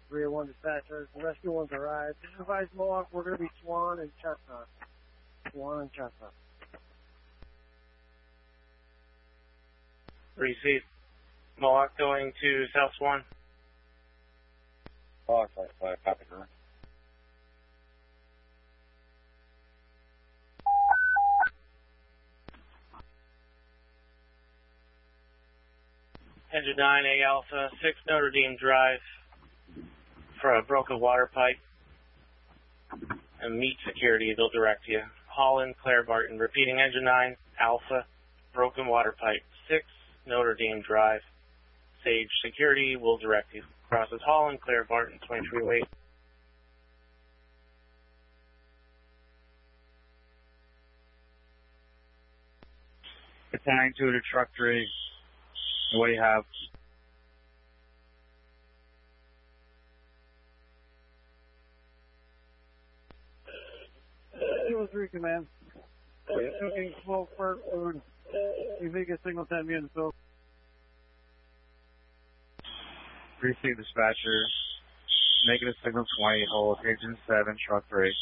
301 dispatchers. The rescue ones arrived. This is advised Mohawk. We're going to be Swan and Chestnut. Swan and Chestnut. Receive. Mohawk going to South Swan. Mohawk, copy, huh? Engine 9, A Alpha, 6 Notre Dame Drive for a broken water pipe. And meet security, they'll direct you. Holland, Claire Barton, repeating Engine 9, Alpha, broken water pipe, 6 Notre Dame Drive. Sage security will direct you. Crosses Holland, Claire Barton, 2308. Attending to the truck 3. What do you have? It was recommand. Looking smoke for food. You think a single 10 units so. Receive dispatcher. Negative signal 20, hold engine 7, truck 3.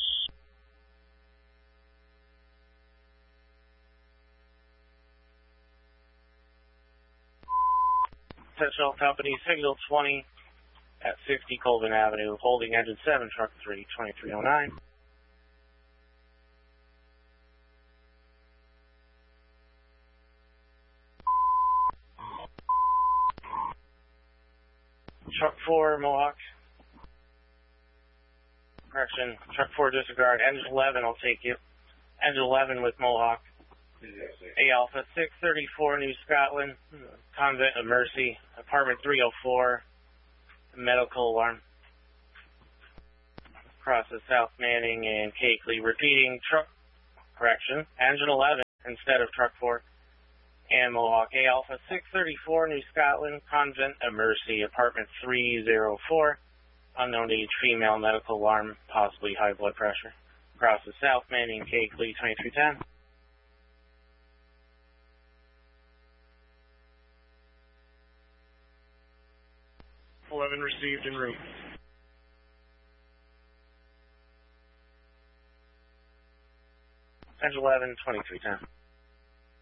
Central Company, signal 20 at 60 Colvin Avenue, holding engine 7, truck 3, 2309. Truck 4, Mohawk. Correction, truck 4 disregard. Engine 11 will take you. Engine 11 with Mohawk. A Alpha 634, New Scotland. Convent of Mercy, apartment 304. Medical alarm. Crosses South Manning and Cakeley. Repeating truck. Correction, engine 11 instead of truck 4. And Mohawk. A Alpha 634, New Scotland, Convent of Mercy, apartment 304. Unknown age, female, medical alarm, possibly high blood pressure. Crosses South Manning, Cakeley, 2310. Received en route. Engine 11, 2310.